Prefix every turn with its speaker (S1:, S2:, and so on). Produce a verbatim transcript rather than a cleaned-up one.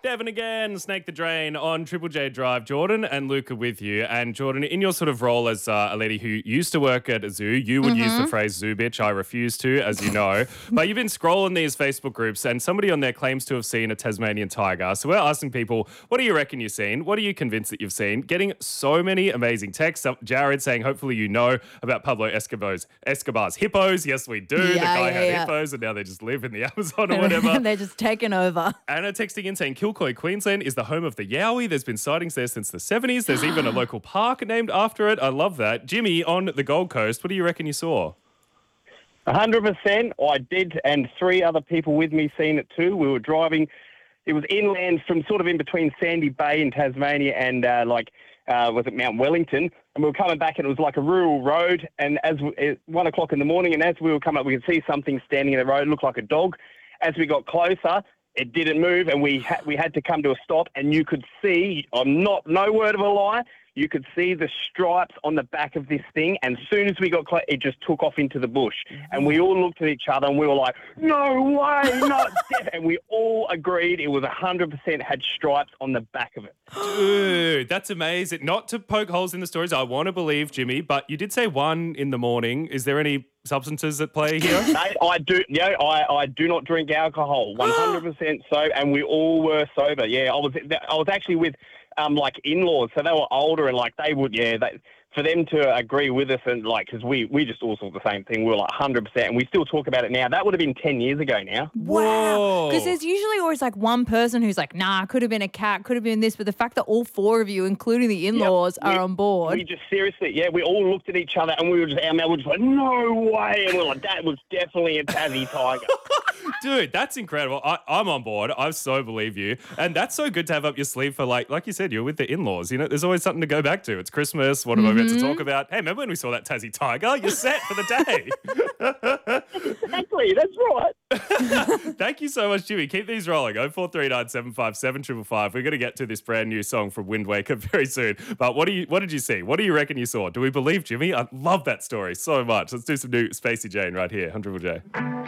S1: Devon again, Snake the Drain on Triple J Drive. Jordan and Luke are with you. And Jordan, in your sort of role as uh, a lady who used to work at a zoo, you would mm-hmm. use the phrase zoo bitch. I refuse to, as you know. But you've been scrolling these Facebook groups and somebody on there claims to have seen a Tasmanian tiger. So we're asking people, what do you reckon you've seen? What are you convinced that you've seen? Getting so many amazing texts. Jared saying, hopefully you know about Pablo Escobar's, Escobar's hippos. Yes, we do.
S2: Yeah,
S1: the guy
S2: yeah,
S1: had
S2: yeah.
S1: hippos and now they just live in the Amazon or whatever.
S2: They're just taking over.
S1: Anna texting in saying Kilcoy, Queensland is the home of the Yowie. There's been sightings there since the seventies. There's even a local park named after it. I love that. Jimmy on the Gold Coast, what do you reckon you saw?
S3: one hundred percent. I did, and three other people with me seen it too. We were driving. It was inland from sort of in between Sandy Bay in Tasmania and uh, like, uh, was it Mount Wellington? And we were coming back and it was like a rural road. And as we, it, one o'clock in the morning, and as we were coming up, we could see something standing in the road, looked like a dog. As we got closer, it didn't move, and we ha- we had to come to a stop. And you could see, I'm not, no word of a lie, you could see the stripes on the back of this thing. And as soon as we got close, it just took off into the bush. And we all looked at each other and we were like, no way, not death. And we all agreed it was one hundred percent had stripes on the back of it.
S1: Dude, that's amazing. Not to poke holes in the stories, I want to believe, Jimmy, but you did say one in the morning. Is there any substances at play here?
S3: No, I do. Yeah, I, I do not drink alcohol. one hundred percent so, and we all were sober. Yeah, I was I was actually with um like in-laws, so they were older and like they would yeah they. For them to agree with us and like, because we, we just all saw the same thing. We were like one hundred percent and we still talk about it now. That would have been ten years ago now.
S2: Wow. Because there's usually always like one person who's like, nah, could have been a cat, could have been this. But the fact that all four of you, including the in-laws, yep.
S3: we,
S2: are on board.
S3: We just seriously, yeah, we all looked at each other and we were just, our mouth was just like, no way. And we were like, that was definitely a Tassie tiger.
S1: Dude, that's incredible. I, I'm on board. I so believe you. And that's so good to have up your sleeve for, like, like you said, you're with the in-laws. You know, there's always something to go back to. It's Christmas. What am mm-hmm. I meant to talk about? Hey, remember when we saw that Tassie tiger? You're set for the day.
S3: Exactly. That's right.
S1: Thank you so much, Jimmy. Keep these rolling. oh four three nine seven five seven five five. We're going to get to this brand new song from Wind Waker very soon. But what do you? What did you see? What do you reckon you saw? Do we believe Jimmy? I love that story so much. Let's do some new Spacey Jane right here on Triple J.